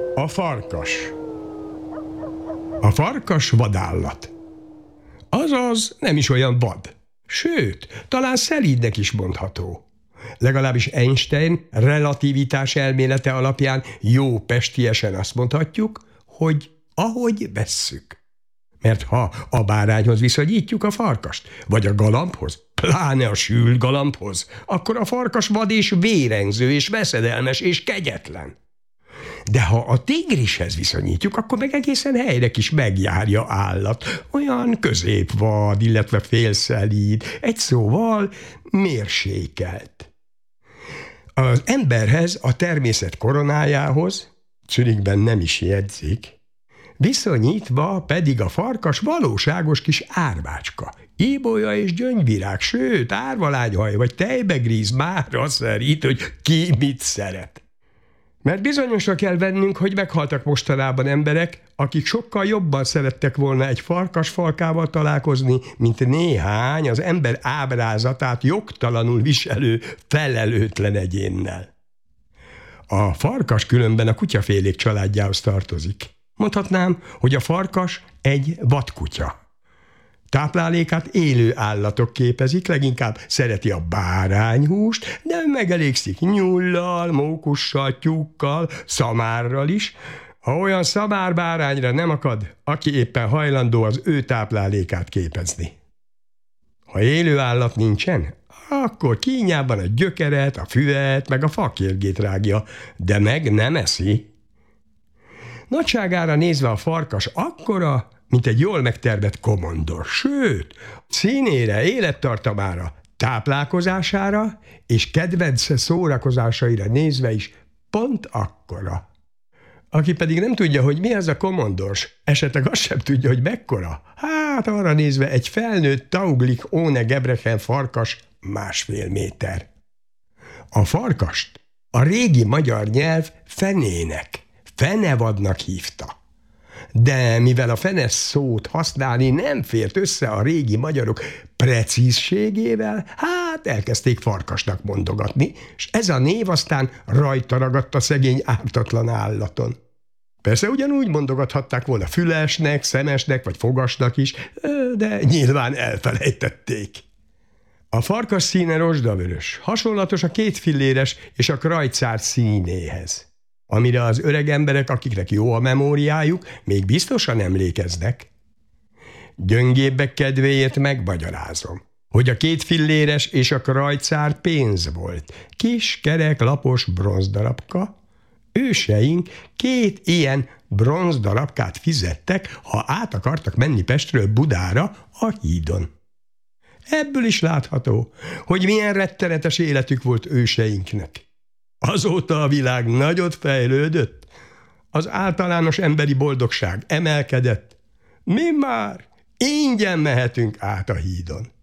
A farkas. A farkas vadállat. Azaz nem is olyan vad. Sőt, talán szelídnek is mondható. Legalábbis Einstein relativitás elmélete alapján jó pestiesen azt mondhatjuk, hogy ahogy vesszük. Mert ha a bárányhoz viszonyítjuk a farkast, vagy a galambhoz, pláne a sült galambhoz, akkor a farkas vad és vérengző, és veszedelmes, és kegyetlen. De ha a tigrishez viszonyítjuk, akkor meg egészen helyre is megjárja állat. Olyan középvad, illetve félszelíd, egy szóval mérsékelt. Az emberhez, a természet koronájához, Zürichben nem is jegyzik, viszonyítva pedig a farkas valóságos kis árvácska, íbolya és gyöngyvirág, sőt, árvalányhaj vagy tejbegríz mára szerít, hogy ki mit szeret. Mert bizonyosra kell vennünk, hogy meghaltak mostanában emberek, akik sokkal jobban szerettek volna egy farkasfalkával találkozni, mint néhány az ember ábrázatát jogtalanul viselő, felelőtlen egyénnel. A farkas különben a kutyafélék családjához tartozik. Mondhatnám, hogy a farkas egy vadkutya. Táplálékát élő állatok képezik, leginkább szereti a bárányhúst, de megelégszik nyullal, mókussal, tyúkkal, szamárral is. Ha olyan szamárbárányra nem akad, aki éppen hajlandó az ő táplálékát képezni. Ha élő állat nincsen, akkor kínjában a gyökeret, a füvet, meg a fakérgét rágja, de meg nem eszi. Nagyságára nézve a farkas akkora, mint egy jól megtervett komondor, sőt, színére, élettartamára, táplálkozására és kedvence szórakozásaira nézve is pont akkora. Aki pedig nem tudja, hogy mi az a komondors, esetleg azt sem tudja, hogy mekkora. Hát arra nézve egy felnőtt Tauglich ohne Gebrechen farkas 1,5 méter. A farkast a régi magyar nyelv fenének, fenevadnak hívta. De mivel a fenes szót használni nem fért össze a régi magyarok precízségével, hát elkezdték farkasnak mondogatni, és ez a név aztán rajta ragadt a szegény ártatlan állaton. Persze ugyanúgy mondogathatták volna fülesnek, szemesnek vagy fogasnak is, de nyilván elfelejtették. A farkas színe rozsdavörös, hasonlatos a kétfilléres és a krajcár színéhez, amire az öreg emberek, akiknek jó a memóriájuk, még biztosan emlékeznek. Gyöngébbek kedvéért megmagyarázom, hogy a kétfilléres és a krajcár pénz volt, kis, kerek, lapos bronzdarabka. Őseink 2 ilyen bronzdarabkát fizettek, ha át akartak menni Pestről Budára a hídon. Ebből is látható, hogy milyen rettenetes életük volt őseinknek. Azóta a világ nagyot fejlődött, az általános emberi boldogság emelkedett, mi már ingyen mehetünk át a hídon.